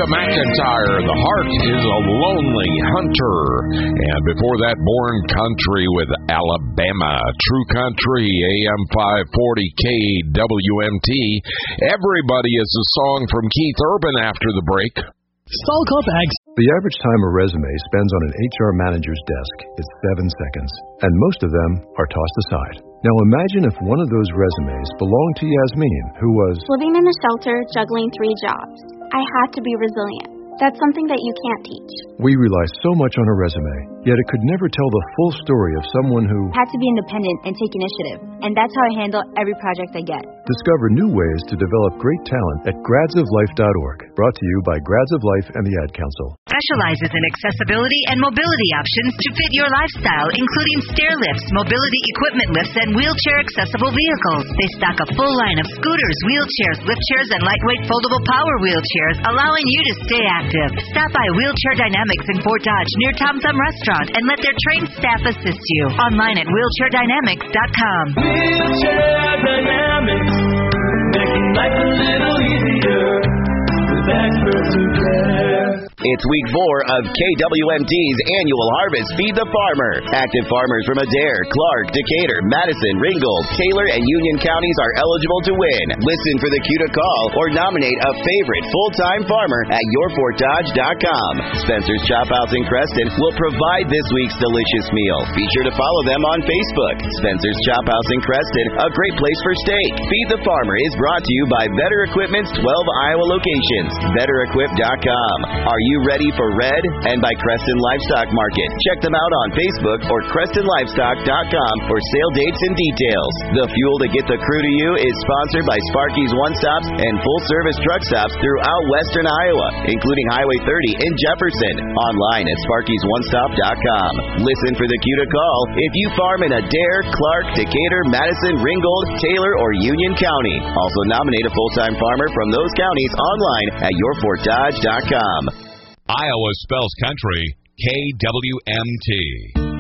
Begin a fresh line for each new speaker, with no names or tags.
Reba McEntire, The Heart is a Lonely Hunter. And before that, Born Country with Alabama. True Country, AM 540 KWMT. Everybody is a song from Keith Urban after the break.
Stalcup Ag.
The average time a resume spends on an HR manager's desk is 7 seconds, and most of them are tossed aside. Now imagine if one of those resumes belonged to Yasmin, who was
living in a shelter, juggling 3 jobs. I had to be resilient. That's something that you can't teach.
We rely so much on a resume, yet it could never tell the full story of someone who
had to be independent and take initiative. And that's how I handle every project I get.
Discover new ways to develop great talent at gradsoflife.org. Brought to you by Grads of Life and the Ad Council.
Specializes in accessibility and mobility options to fit your lifestyle, including stair lifts, mobility equipment lifts, and wheelchair-accessible vehicles. They stock a full line of scooters, wheelchairs, lift chairs, and lightweight foldable power wheelchairs, allowing you to stay active. Stop by Wheelchair Dynamics in Fort Dodge near Tom Thumb Restaurant and let their trained staff assist you. Online at wheelchairdynamics.com.
Wheelchair Dynamics, making life a little easier with experts who care.
It's week 4 of KWMT's annual harvest Feed the Farmer. Active farmers from Adair, Clark, Decatur, Madison, Ringgold, Taylor, and Union counties are eligible to win. Listen for the cue to call or nominate a favorite full-time farmer at yourfortdodge.com. Spencer's Chop House in Creston will provide this week's delicious meal. Be sure to follow them on Facebook. Spencer's Chop House in Creston, a great place for steak. Feed the Farmer is brought to you by Better Equipment's 12 Iowa locations. BetterEquip.com. Are you ready for red? And by Creston Livestock Market. Check them out on Facebook or CrestonLivestock.com for sale dates and details. The fuel to get the crew to you is sponsored by Sparky's One Stops and full service truck stops throughout western Iowa, including Highway 30 in Jefferson. Online at Sparky'sOneStop.com. Listen for the cue to call if you farm in Adair, Clark, Decatur, Madison, Ringgold, Taylor, or Union County. Also nominate a full-time farmer from those counties online at yourfortdodge.com.
Iowa spells country, KWMT.